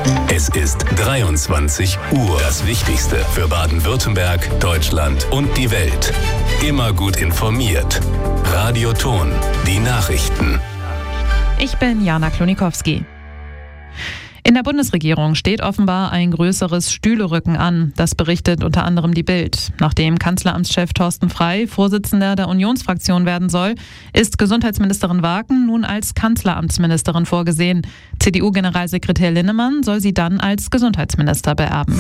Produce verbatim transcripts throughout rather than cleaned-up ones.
Es ist dreiundzwanzig Uhr. Das Wichtigste für Baden-Württemberg, Deutschland und die Welt. Immer gut informiert. Radio Ton, die Nachrichten. Ich bin Jana Klonikowski. In der Bundesregierung steht offenbar ein größeres Stühlerücken an. Das berichtet unter anderem die Bild. Nachdem Kanzleramtschef Thorsten Frey Vorsitzender der Unionsfraktion werden soll, ist Gesundheitsministerin Waken nun als Kanzleramtsministerin vorgesehen. C D U-Generalsekretär Linnemann soll sie dann als Gesundheitsminister beerben.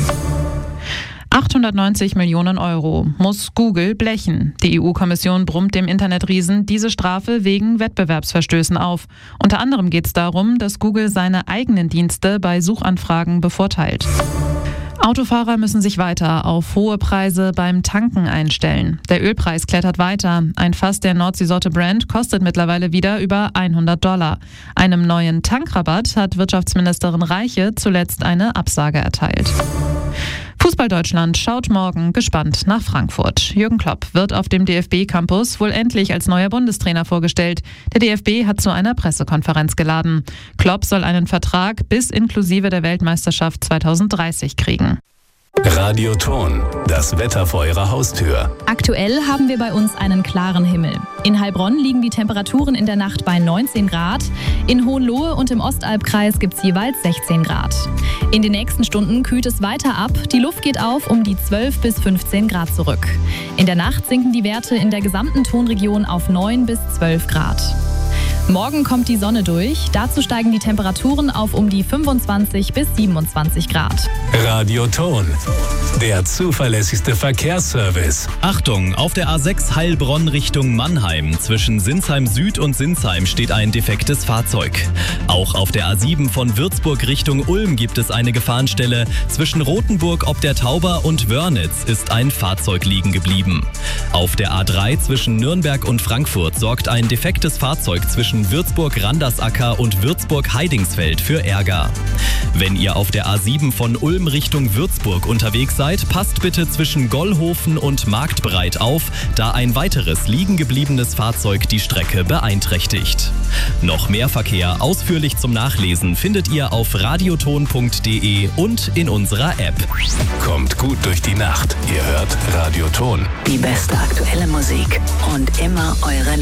achthundertneunzig Millionen Euro muss Google blechen. Die E U-Kommission brummt dem Internetriesen diese Strafe wegen Wettbewerbsverstößen auf. Unter anderem geht es darum, dass Google seine eigenen Dienste bei Suchanfragen bevorteilt. Autofahrer müssen sich weiter auf hohe Preise beim Tanken einstellen. Der Ölpreis klettert weiter. Ein Fass der Nordseesorte Brent kostet mittlerweile wieder über hundert Dollar. Einem neuen Tankrabatt hat Wirtschaftsministerin Reiche zuletzt eine Absage erteilt. Fußball-Deutschland schaut morgen gespannt nach Frankfurt. Jürgen Klopp wird auf dem D F B-Campus wohl endlich als neuer Bundestrainer vorgestellt. Der D F B hat zu einer Pressekonferenz geladen. Klopp soll einen Vertrag bis inklusive der Weltmeisterschaft zweitausenddreißig kriegen. Radio Ton, das Wetter vor Ihrer Haustür. Aktuell haben wir bei uns einen klaren Himmel. In Heilbronn liegen die Temperaturen in der Nacht bei neunzehn Grad. In Hohenlohe und im Ostalbkreis gibt es jeweils sechzehn Grad. In den nächsten Stunden kühlt es weiter ab. Die Luft geht auf um die zwölf bis fünfzehn Grad zurück. In der Nacht sinken die Werte in der gesamten Tonregion auf neun bis zwölf Grad. Morgen kommt die Sonne durch. Dazu steigen die Temperaturen auf um die fünfundzwanzig bis siebenundzwanzig Grad. Radio Ton, der zuverlässigste Verkehrsservice. Achtung, auf der A sechs Heilbronn Richtung Mannheim. Zwischen Sinsheim Süd und Sinsheim steht ein defektes Fahrzeug. Auch auf der A sieben von Würzburg Richtung Ulm gibt es eine Gefahrenstelle. Zwischen Rothenburg ob der Tauber und Wörnitz ist ein Fahrzeug liegen geblieben. Auf der A drei zwischen Nürnberg und Frankfurt sorgt ein defektes Fahrzeug zwischen Würzburg-Randersacker und Würzburg-Heidingsfeld für Ärger. Wenn ihr auf der A sieben von Ulm Richtung Würzburg unterwegs seid, passt bitte zwischen Gollhofen und Marktbreit auf, da ein weiteres liegen gebliebenes Fahrzeug die Strecke beeinträchtigt. Noch mehr Verkehr ausführlich zum Nachlesen findet ihr auf radioton punkt de und in unserer App. Kommt gut durch die Nacht. Ihr hört Radio Ton. Die beste aktuelle Musik und immer eure